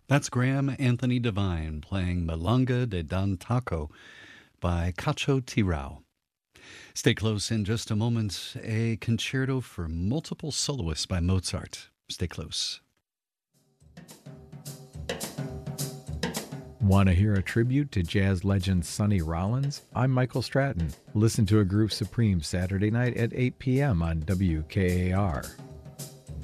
That's Graham Anthony Devine playing Milonga de Dan Taco by Cacho Tirao. Stay close in just a moment. A concerto for multiple soloists by Mozart. Stay close. Want to hear a tribute to jazz legend Sonny Rollins? I'm Michael Stratton. Listen to A Groove Supreme Saturday night at 8 p.m. on WKAR.